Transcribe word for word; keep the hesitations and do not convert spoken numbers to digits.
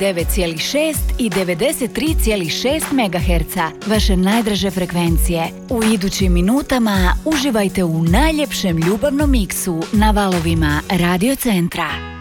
devet zarez šest i devedeset tri zarez šest megaherca, vaše najdraže frekvencije. U idućim minutama uživajte u najljepšem ljubavnom miksu na valovima Radio Centra.